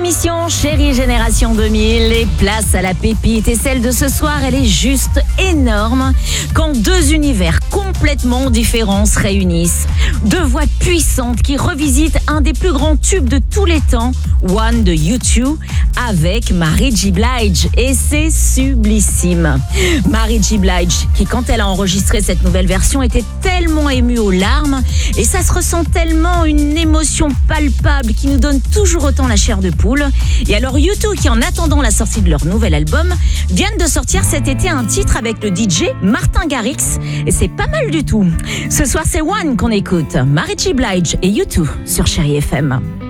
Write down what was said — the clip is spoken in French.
l'émission Chérie Génération 2000 et place à la pépite. Et celle de ce soir, elle est juste énorme. Quand deux univers complètement différents se réunissent. Deux voix puissantes qui revisitent un des plus grands tubes de tous les temps, One de U2, avec Mary J. Blige. Et c'est sublissime. Mary J. Blige, qui quand elle a enregistré cette nouvelle version, était tellement émue aux larmes. Et ça se ressent tellement, une émotion palpable qui nous donne toujours autant la chair de poule. Et alors U2, qui en attendant la sortie de leur nouvel album, viennent de sortir cet été un titre avec le DJ Martin Garrix. Et c'est pas mal du tout. Ce soir, c'est One qu'on écoute. Mary J. Blige et U2 sur Chérie FM.